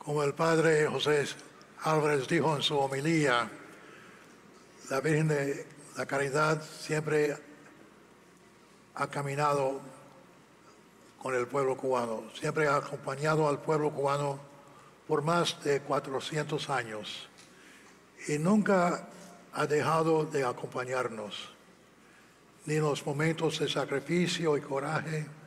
Como el padre José Álvarez dijo en su homilía, la Virgen de la Caridad siempre ha caminado con el pueblo cubano, siempre ha acompañado al pueblo cubano por más de 400 años y nunca ha dejado de acompañarnos, ni en los momentos de sacrificio y coraje,